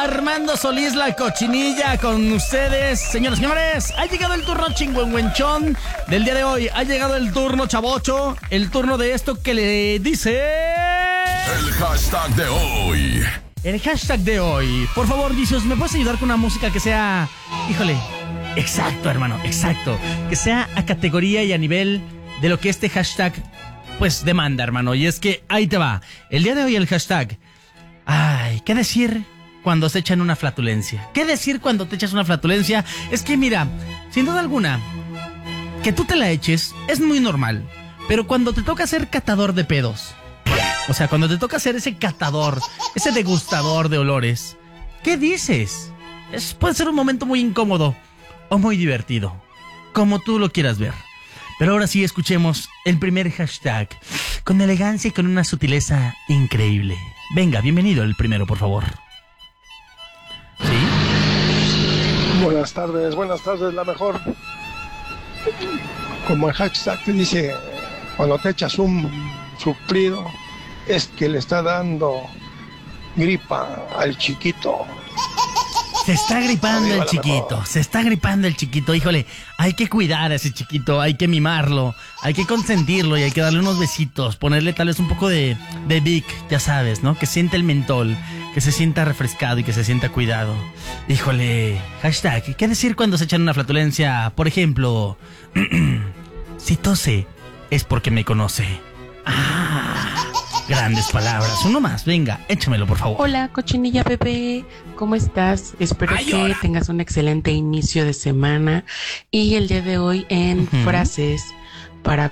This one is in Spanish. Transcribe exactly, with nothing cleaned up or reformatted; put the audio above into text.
Armando Solís, la cochinilla, con ustedes. Señoras y señores, ha llegado el turno chingüengüenchón del día de hoy. Ha llegado el turno chavocho, el turno de esto que le dice... El hashtag de hoy. El hashtag de hoy. Por favor, Jesus, ¿me puedes ayudar con una música que sea... Híjole, exacto, hermano, exacto. Que sea a categoría y a nivel de lo que este hashtag, pues, demanda, hermano. Y es que ahí te va. El día de hoy el hashtag... Ay, ¿qué decir cuando se echan una flatulencia? ¿Qué decir cuando te echas una flatulencia? Es que mira, sin duda alguna, que tú te la eches es muy normal. Pero cuando te toca ser catador de pedos, o sea, cuando te toca ser ese catador, ese degustador de olores, ¿qué dices? Es, puede ser un momento muy incómodo o muy divertido, como tú lo quieras ver. Pero ahora sí, escuchemos el primer hashtag, con elegancia y con una sutileza increíble. Venga, bienvenido el primero, por favor. ¿Sí? Buenas tardes, buenas tardes, la mejor. Como el hashtag te dice, cuando te echas un suplido, es que le está dando gripa al chiquito. Se está gripando Arriba el chiquito, mejor. se está gripando el chiquito, híjole, hay que cuidar a ese chiquito, hay que mimarlo, hay que consentirlo y hay que darle unos besitos, ponerle tal vez un poco de, de Vic, ya sabes, ¿no? Que sienta el mentol, que se sienta refrescado y que se sienta cuidado. Híjole, hashtag, ¿qué decir cuando se echan una flatulencia? Por ejemplo, si tose, es porque me conoce. Ah, grandes palabras. Uno más, venga, échamelo, por favor. Hola, cochinilla bebé, ¿cómo estás? Espero Ay, que hola. tengas un excelente inicio de semana y el día de hoy en Ujú. frases para